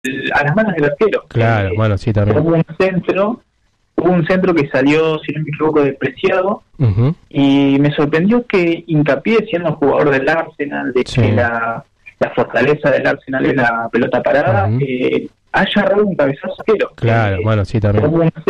a las manos del arquero. Claro, bueno, sí, también. Hubo un centro que salió, si no me equivoco, despreciado, Uh-huh. y me sorprendió que Hincapié, siendo jugador del Arsenal, de Sí. que la fortaleza del Arsenal es la pelota parada, Uh-huh. haya errado un cabezazo arquero. Claro, bueno, sí, también.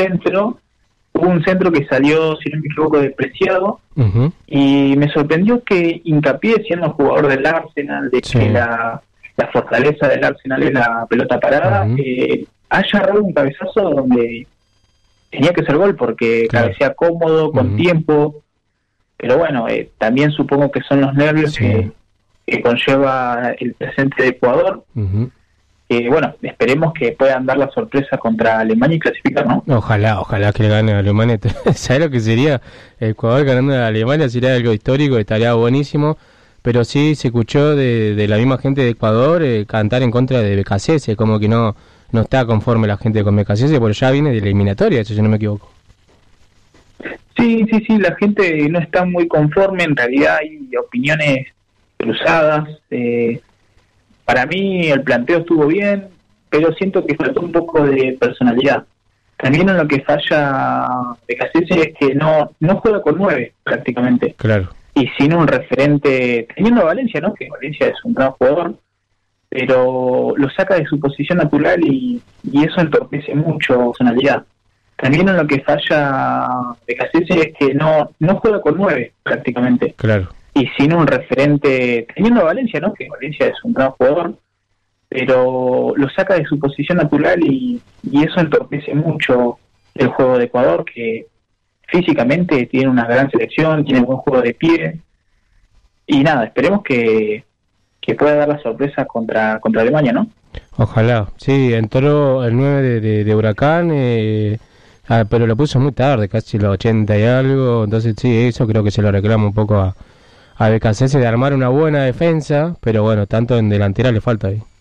Hubo un centro que salió, si no me equivoco, despreciado, Uh-huh. y me sorprendió que Hincapié, siendo jugador del Arsenal, de Sí. que la fortaleza del Arsenal es la pelota parada, Uh-huh. haya errado un cabezazo donde tenía que ser gol, porque Claro. cabecea cómodo, con Uh-huh. tiempo. Pero bueno, también supongo que son los nervios Sí. que conlleva el presente de Ecuador. Uh-huh. Bueno, esperemos que puedan dar la sorpresa contra Alemania y clasificar, ¿no? Ojalá que le gane a Alemania. ¿Sabes lo que sería Ecuador ganando a Alemania? Sería algo histórico, estaría buenísimo. Pero sí se escuchó de la misma gente de Ecuador cantar en contra de Becasese, como que no está conforme la gente con Becasese, porque ya viene de la eliminatoria, eso si no me equivoco. Sí, la gente no está muy conforme, en realidad hay opiniones cruzadas. Para mí el planteo estuvo bien, pero siento que faltó un poco de personalidad. También en lo que falla Becasese es que no juega con 9 prácticamente. Claro. Y sin un referente, teniendo a Valencia, ¿no? Que Valencia es un gran jugador, pero lo saca de su posición natural y eso entorpece mucho su personalidad. También en lo que falla Becasese es que no juega con 9 prácticamente. Claro. Y sin un referente, teniendo a Valencia, ¿no? Que Valencia es un gran jugador, pero lo saca de su posición natural y eso entorpece mucho el juego de Ecuador, que físicamente tiene una gran selección, tiene buen juego de pie, y nada, esperemos que pueda dar la sorpresa contra Alemania, ¿no? Ojalá. Sí, entró el 9 de Huracán, pero lo puso muy tarde, casi los 80 y algo, entonces sí, eso creo que se lo reclama un poco a Becasese de armar una buena defensa, pero bueno, tanto en delantera le falta ahí.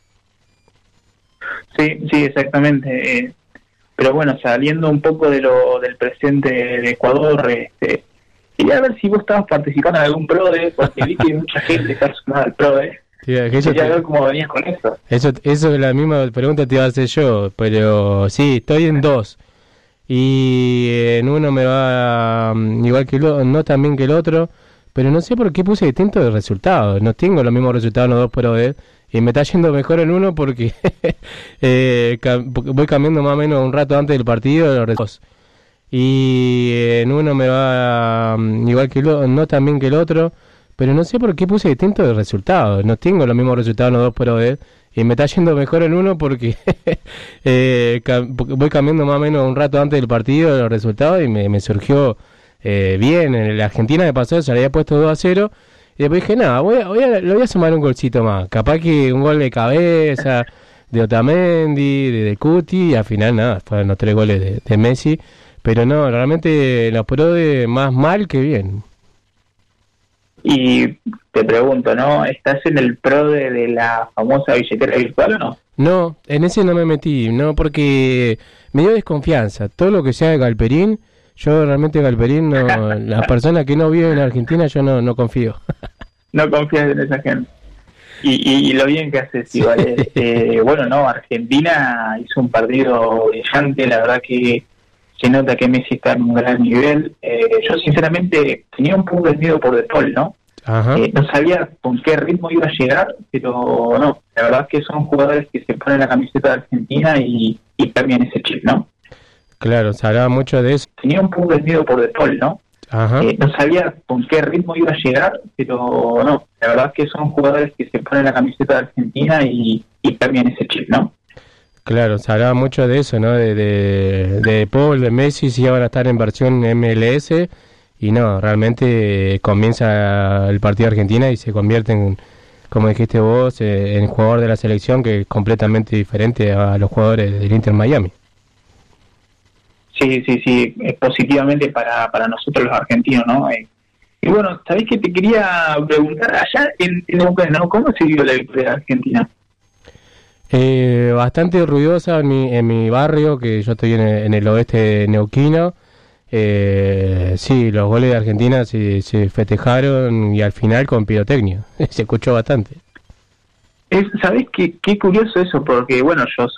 Sí, exactamente. Pero bueno, saliendo un poco del presente de Ecuador, quería ver si vos estabas participando en algún PRODE, porque vi que mucha gente está sumada al PRODE. Sí, Quería ver cómo venías con eso. Eso es la misma pregunta te iba a hacer yo, pero sí, estoy en 2. Y en uno me va igual que el otro, no tan bien que el otro, pero no sé por qué puse distintos resultados. No tengo los mismos resultados en los dos PRODE. Y me está yendo mejor en uno porque voy cambiando más o menos un rato antes del partido los dos. Y en uno me va igual que el otro, no tan bien que el otro, pero no sé por qué puse distintos resultados. No tengo los mismos resultados en los dos PRODE. Y me está yendo mejor en uno porque voy cambiando más o menos un rato antes del partido los resultados y me surgió bien. En la Argentina me pasó, se le había puesto 2-0. Y después dije, nada, le voy a sumar un golcito más. Capaz que un gol de cabeza, de Otamendi, de Cuti, y al final nada, fueron los 3 goles de Messi. Pero no, realmente los PRODE más mal que bien. Y te pregunto, ¿no? ¿Estás en el PRODE de la famosa billetera virtual o no? No, en ese no me metí, no, porque me dio desconfianza. Todo lo que sea de Galperín, yo realmente Galperín, no, las personas que no viven en Argentina, yo no confío. No confías en esa gente. Y lo bien que haces, igual. Bueno, no, Argentina hizo un partido brillante, la verdad que se nota que Messi está en un gran nivel. Yo sinceramente tenía un poco de miedo por De Paul, ¿no? Ajá. No sabía con qué ritmo iba a llegar, pero no, la verdad que son jugadores que se ponen la camiseta de Argentina y cambian ese chip, ¿no? Claro, se hablaba mucho de eso. Tenía un poco de miedo por De Paul, ¿no? Ajá. No sabía con qué ritmo iba a llegar, pero no, la verdad que son jugadores que se ponen la camiseta de Argentina y cambian ese chip, ¿no? Claro, se hablaba mucho de eso, ¿no? De Paul, de Messi, si iban a estar en versión MLS, y no, realmente comienza el partido de Argentina y se convierte en, como dijiste vos, en jugador de la selección, que es completamente diferente a los jugadores del Inter Miami. Sí, positivamente para nosotros los argentinos, ¿no? Y bueno, ¿sabés qué te quería preguntar? Allá en Neuquén, ¿no? ¿Cómo se vivió la victoria de Argentina? Bastante ruidosa en mi barrio, que yo estoy en el oeste neuquino. Sí, los goles de Argentina se festejaron y al final con pirotecnia. Se escuchó bastante. ¿Sabés qué curioso eso? Porque, bueno, yo